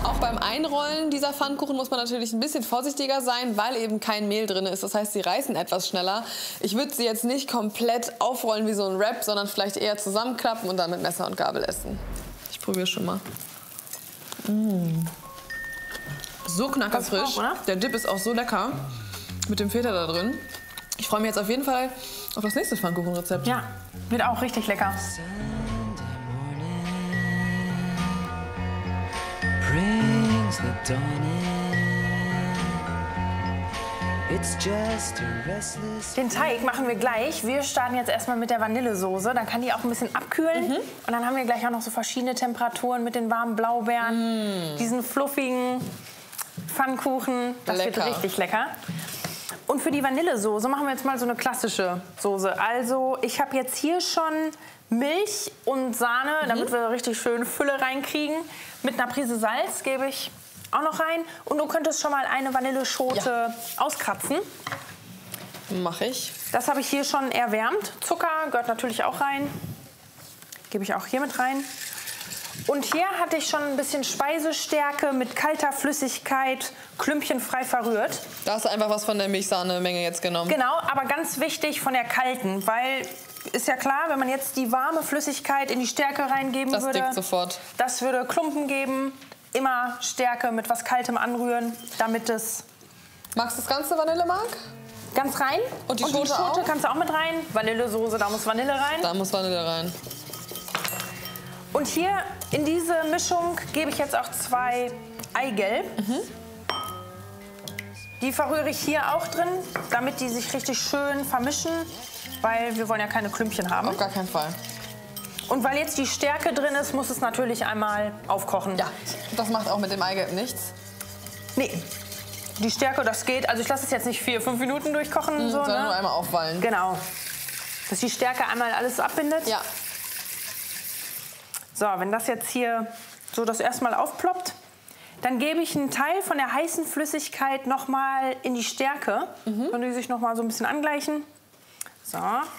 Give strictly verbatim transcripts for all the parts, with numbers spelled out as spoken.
Auch beim Einrollen dieser Pfannkuchen muss man natürlich ein bisschen vorsichtiger sein, weil eben kein Mehl drin ist. Das heißt, sie reißen etwas schneller. Ich würde sie jetzt nicht komplett aufrollen wie so ein Wrap, sondern vielleicht eher zusammenklappen und dann mit Messer und Gabel essen. Ich probiere schon mal. Mmh. So knackerfrisch. Der Dip ist auch so lecker mit dem Feta da drin. Ich freue mich jetzt auf jeden Fall auf das nächste Pfannkuchenrezept. Ja, wird auch richtig lecker. Den Teig machen wir gleich. Wir starten jetzt erstmal mit der Vanillesoße. Dann kann die auch ein bisschen abkühlen. Mhm. Und dann haben wir gleich auch noch so verschiedene Temperaturen mit den warmen Blaubeeren, mm. diesen fluffigen Pfannkuchen. Das lecker. Wird richtig lecker. Und für die Vanillesoße machen wir jetzt mal so eine klassische Soße. Also ich habe jetzt hier schon Milch und Sahne, mhm. damit wir richtig schön Fülle reinkriegen. Mit einer Prise Salz gebe ich auch noch rein. Und du könntest schon mal eine Vanilleschote ja. auskratzen. Mache ich. Das habe ich hier schon erwärmt. Zucker gehört natürlich auch rein. Gebe ich auch hier mit rein. Und hier hatte ich schon ein bisschen Speisestärke mit kalter Flüssigkeit, klümpchenfrei verrührt. Da hast du einfach was von der Milchsahne-Menge jetzt genommen. Genau, aber ganz wichtig von der kalten, weil ist ja klar, wenn man jetzt die warme Flüssigkeit in die Stärke reingeben das würde, dickt sofort. Das würde Klumpen geben. Immer Stärke mit was Kaltem anrühren, damit es... Magst du das ganze Vanillemark? Ganz rein. Und die Und Schote, die Schote auch? kannst du auch mit rein. Vanillesoße, da muss Vanille rein. Da muss Vanille rein. Und hier in diese Mischung gebe ich jetzt auch zwei Eigelb. Mhm. Die verrühre ich hier auch drin, damit die sich richtig schön vermischen, weil wir wollen ja keine Klümpchen haben. Auf gar keinen Fall. Und weil jetzt die Stärke drin ist, muss es natürlich einmal aufkochen. Ja, das macht auch mit dem Eigelb nichts. Nee, die Stärke, das geht. Also ich lasse es jetzt nicht vier, fünf Minuten durchkochen. Mhm, so, sondern ne? nur einmal aufwallen. Genau, dass die Stärke einmal alles abbindet. Ja. So, wenn das jetzt hier so das erstmal aufploppt, dann gebe ich einen Teil von der heißen Flüssigkeit noch mal in die Stärke. Mhm. Können die sich noch mal so ein bisschen angleichen. So.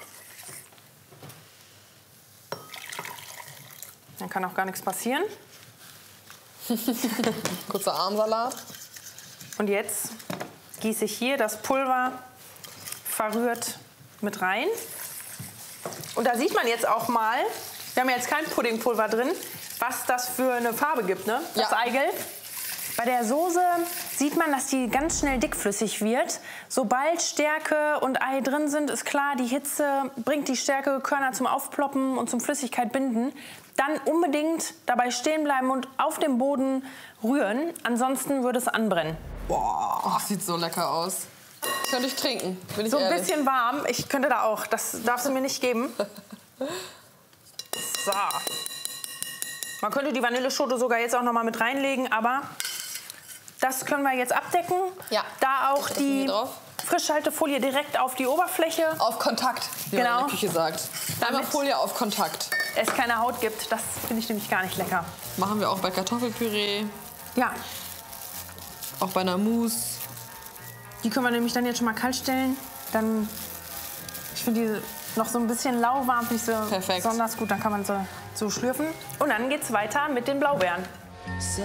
Dann kann auch gar nichts passieren. Kurzer Armsalat. Und jetzt gieße ich hier das Pulver verrührt mit rein. Und da sieht man jetzt auch mal, wir haben jetzt kein Puddingpulver drin, was das für eine Farbe gibt, ne? Das ja. Eigelb. Bei der Soße sieht man, dass die ganz schnell dickflüssig wird. Sobald Stärke und Ei drin sind, ist klar, die Hitze bringt die Stärkekörner zum Aufploppen und zum Flüssigkeit binden. Dann unbedingt dabei stehen bleiben und auf dem Boden rühren, ansonsten würde es anbrennen. Boah, oh, sieht so lecker aus. Könnte ich trinken, bin ich So ein ehrlich. bisschen warm, ich könnte da auch, das darfst du mir nicht geben. So. Man könnte die Vanilleschote sogar jetzt auch noch mal mit reinlegen, aber das können wir jetzt abdecken. Ja. Da auch die Frischhaltefolie direkt auf die Oberfläche. Auf Kontakt, wie genau. man in der Küche sagt. Einmal Folie auf Kontakt. Es keine Haut gibt, das finde ich nämlich gar nicht lecker. Machen wir auch bei Kartoffelpüree. Ja. Auch bei einer Mousse. Die können wir nämlich dann jetzt schon mal kalt stellen. Dann, ich finde die noch so ein bisschen lauwarm, nicht so Perfekt. Besonders gut. Dann kann man so, so schlürfen. Und dann geht's weiter mit den Blaubeeren.